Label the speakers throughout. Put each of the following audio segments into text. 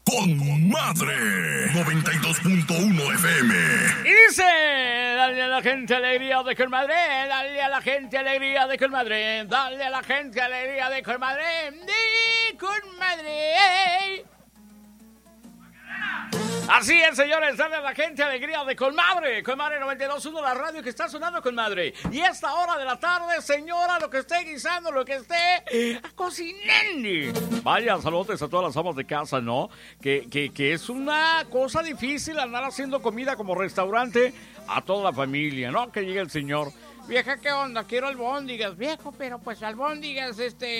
Speaker 1: con Madre 92.1 FM.
Speaker 2: Y dice, dale a la gente alegría de con Madre, dale a la gente alegría de con Madre, dale a la gente alegría de con Madre, de con Madre. Así es, señores, dale a la gente alegría de Colmadre 92.1, la radio que está sonando Colmadre. Y a esta hora de la tarde, señora, lo que esté guisando, lo que esté cocinando. Vaya, saludos a todas las amas de casa, ¿no? Que es una cosa difícil andar haciendo comida como restaurante a toda la familia, ¿no? Que llegue el señor. Vieja, ¿qué onda? Quiero albóndigas, viejo, pero pues albóndigas,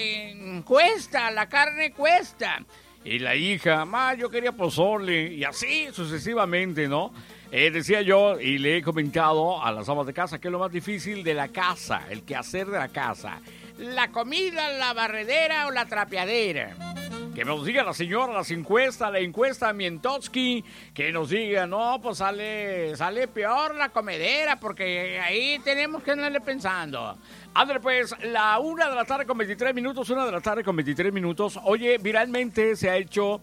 Speaker 2: cuesta, la carne cuesta. Y la hija, yo quería pozole, y así sucesivamente, ¿no? Decía yo, y le he comentado a las amas de casa, que es lo más difícil de la casa, el quehacer de la casa. La comida, la barredera o la trapeadera. Que nos diga la señora, la encuesta Mientowski, que nos diga, no, pues sale peor la comedera, porque ahí tenemos que andarle pensando. Ándale, pues, 1 de la tarde con 23 minutos, 1 de la tarde con 23 minutos. Oye, viralmente se ha hecho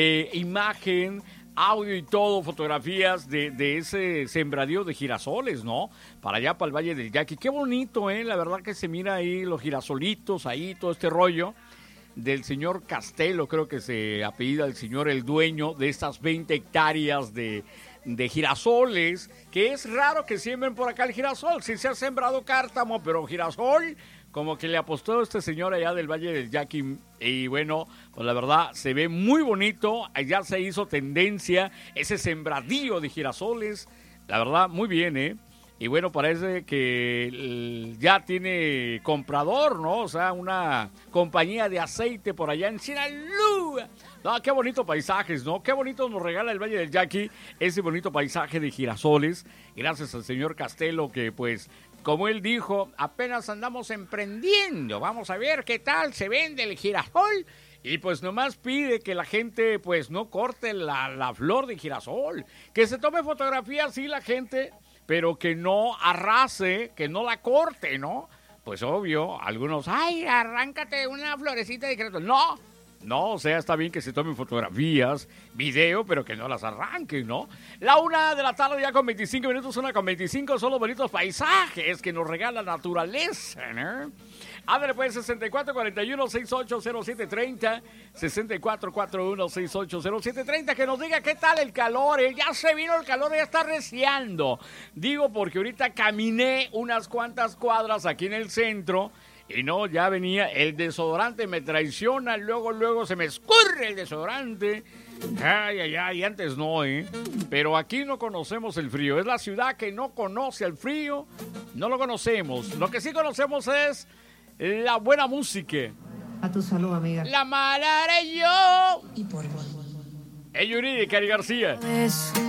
Speaker 2: imagen, audio y todo, fotografías de ese sembradío de girasoles, ¿no? Para allá, para el Valle del Yaqui. Qué bonito, la verdad que se mira ahí los girasolitos, ahí todo este rollo del señor Castelo, creo que se apellida el señor, el dueño de estas 20 hectáreas de girasoles, que es raro que siembren por acá el girasol. Sí se ha sembrado cártamo, pero girasol, como que le apostó este señor allá del Valle del Yaqui. Y bueno, pues la verdad se ve muy bonito. Allá se hizo tendencia ese sembradío de girasoles. La verdad, muy bien, Y bueno, parece que ya tiene comprador, ¿no? O sea, una compañía de aceite por allá en Sinaloa. No, qué bonito paisajes, ¿no? Qué bonito nos regala el Valle del Yaqui, ese bonito paisaje de girasoles. Gracias al señor Castelo, que pues, como él dijo, apenas andamos emprendiendo. Vamos a ver qué tal se vende el girasol. Y pues nomás pide que la gente pues no corte la flor de girasol. Que se tome fotografías, sí, la gente, pero que no arrase, que no la corte, ¿no? Pues obvio, algunos, ay, arráncate una florecita de girasol. No, o sea, está bien que se tomen fotografías, video, pero que no las arranquen, ¿no? 1 de la tarde ya con 25 minutos, 1 con 25, son los bonitos paisajes que nos regala la naturaleza, ¿no? Ándale pues, 6441-680730, 6441-680730, que nos diga qué tal el calor, ya se vino el calor, ya está reciando. Digo porque ahorita caminé unas cuantas cuadras aquí en el centro, y no, ya venía el desodorante, me traiciona, luego se me escurre el desodorante. Ay, antes no, Pero aquí no conocemos el frío, es la ciudad que no conoce el frío, no lo conocemos. Lo que sí conocemos es la buena música.
Speaker 3: A tu salud, amiga.
Speaker 2: La mala haré yo.
Speaker 3: Y por
Speaker 2: El Yuri de Cari García.